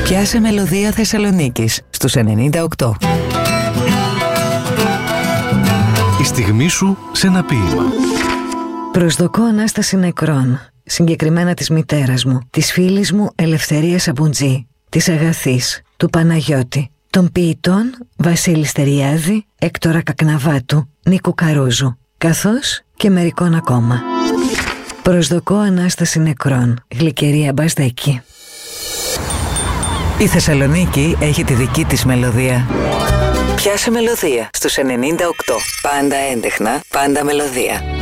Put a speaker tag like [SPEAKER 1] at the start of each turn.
[SPEAKER 1] Πιάσε μελωδία Θεσσαλονίκης στους 98.
[SPEAKER 2] Η στιγμή σου σε ένα ποίημα.
[SPEAKER 3] Προσδοκώ ανάσταση νεκρών, συγκεκριμένα της μητέρας μου, της φίλης μου Ελευθερίας Σαπουτζή, της Αγαθής, του Παναγιώτη, των ποιητών Βασίλη Στεριάδη, Έκτορα Κακναβάτου, Νίκου Καρούζου, καθώς και μερικών ακόμα. Προσδοκώ ανάσταση νεκρών, Γλυκερία Μπασδέκη.
[SPEAKER 1] Η Θεσσαλονίκη έχει τη δική της μελωδία. Πιάσε μελωδία στους 98. Πάντα έντεχνα, πάντα μελωδία.